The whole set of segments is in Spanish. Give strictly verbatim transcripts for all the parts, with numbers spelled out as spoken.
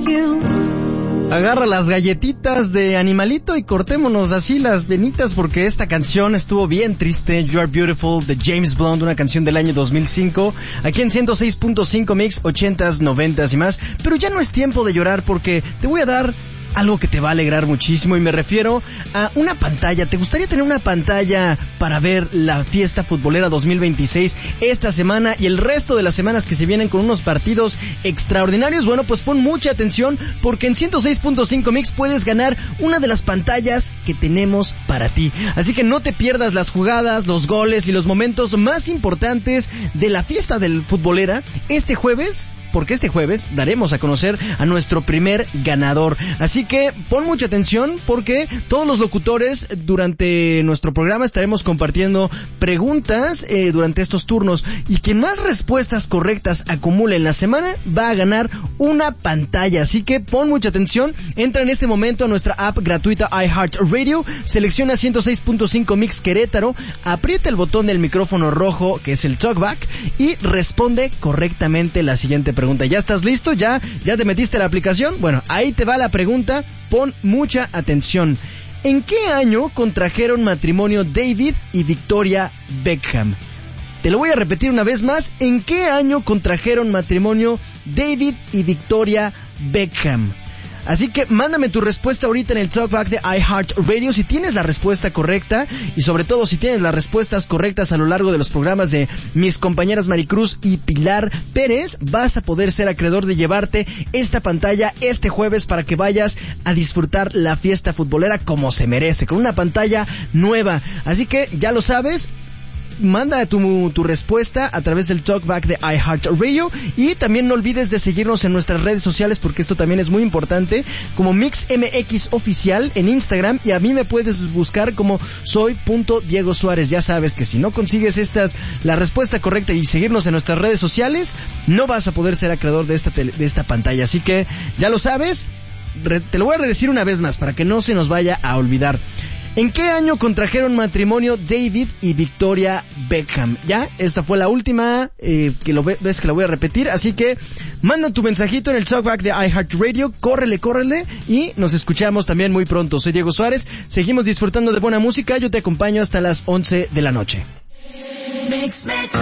Agarra las galletitas de Animalito y cortémonos así las venitas porque esta canción estuvo bien triste. You Are Beautiful de James Blunt, una canción del año dos mil cinco, aquí en ciento seis punto cinco Mix, ochentas, noventas y más. Pero ya no es tiempo de llorar porque te voy a dar algo que te va a alegrar muchísimo y me refiero a una pantalla. ¿Te gustaría tener una pantalla para ver la fiesta futbolera dos mil veintiséis esta semana y el resto de las semanas que se vienen con unos partidos extraordinarios? Bueno, pues pon mucha atención porque en ciento seis punto cinco Mix puedes ganar una de las pantallas que tenemos para ti. Así que no te pierdas las jugadas, los goles y los momentos más importantes de la fiesta del futbolera este jueves, porque este jueves daremos a conocer a nuestro primer ganador. Así que pon mucha atención porque todos los locutores durante nuestro programa estaremos compartiendo preguntas eh, durante estos turnos y quien más respuestas correctas acumule en la semana va a ganar una pantalla. Así que pon mucha atención, entra en este momento a nuestra app gratuita iHeartRadio, selecciona ciento seis punto cinco Mix Querétaro, aprieta el botón del micrófono rojo que es el talkback y responde correctamente la siguiente pregunta. ¿Ya estás listo? ¿Ya, ya te metiste a la aplicación? Bueno, ahí te va la pregunta. Pon mucha atención. ¿En qué año contrajeron matrimonio David y Victoria Beckham? Te lo voy a repetir una vez más. ¿En qué año contrajeron matrimonio David y Victoria Beckham? Así que mándame tu respuesta ahorita en el talkback de iHeartRadio si tienes la respuesta correcta y sobre todo si tienes las respuestas correctas a lo largo de los programas de mis compañeras Maricruz y Pilar Pérez, vas a poder ser acreedor de llevarte esta pantalla este jueves para que vayas a disfrutar la fiesta futbolera como se merece, con una pantalla nueva. Así que ya lo sabes. Manda tu, tu respuesta a través del talkback de iHeartRadio y también no olvides de seguirnos en nuestras redes sociales porque esto también es muy importante, como MixMX Oficial en Instagram, y a mí me puedes buscar como soy.Diego Suárez. Ya sabes que si no consigues estas la respuesta correcta y seguirnos en nuestras redes sociales, no vas a poder ser acreedor de esta, tele, de esta pantalla. Así que ya lo sabes, re, te lo voy a redecir una vez más para que no se nos vaya a olvidar. ¿En qué año contrajeron matrimonio David y Victoria Beckham? Ya, esta fue la última eh, que lo ve, ves que la voy a repetir, así que manda tu mensajito en el talkback de iHeartRadio, córrele, córrele, y nos escuchamos también muy pronto. Soy Diego Suárez, seguimos disfrutando de buena música, yo te acompaño hasta las once de la noche. Mix, mix, mix.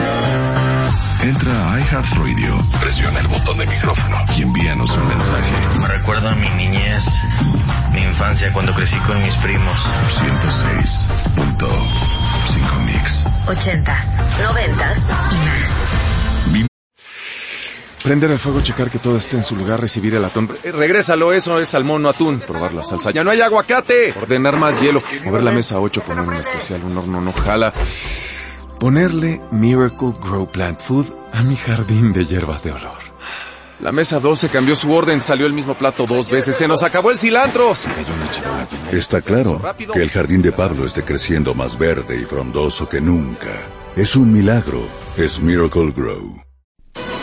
Entra a iHeartRadio, presiona el botón de micrófono y envíanos un mensaje. Me recuerda a mi niñez, mi infancia cuando crecí con mis primos. ciento seis punto cinco Mix. Ochentas, noventas y más. Prender el fuego, checar que todo esté en su lugar, recibir el atún. Eh, regrésalo, eso es salmón, no atún. Probar la salsa. ¡Ya no hay aguacate! Ordenar más hielo. Mover la mesa ocho, poner un especial, un horno no jala. Ponerle Miracle Grow Plant Food a mi jardín de hierbas de olor. La mesa doce cambió su orden, salió el mismo plato dos veces. ¡Se nos acabó el cilantro! Se cayó una charola. Está claro que el jardín de Pablo esté creciendo más verde y frondoso que nunca. Es un milagro. Es Miracle Grow.